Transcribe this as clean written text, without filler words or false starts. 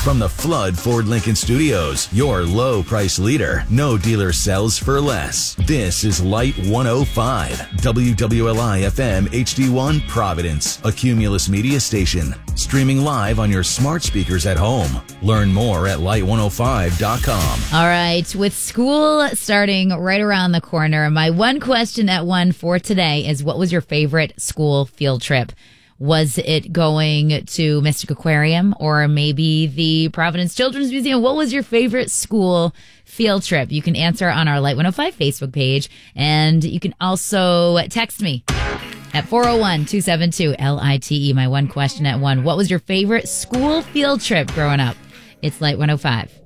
From the Flood Ford Lincoln Studios, your low price leader. No dealer sells for less. This is Light 105, WWLI FM HD1 Providence, a Cumulus media station. Streaming live on your smart speakers at home. Learn more at light105.com. All right, with school starting right around the corner, my one question at one for today is, what was your favorite school field trip? Was it going to Mystic Aquarium or maybe the Providence Children's Museum? What was your favorite school field trip? You can answer on our Light 105 Facebook page, and you can also text me at 401-272-LITE. My one question at one. What was your favorite school field trip growing up? It's Light 105.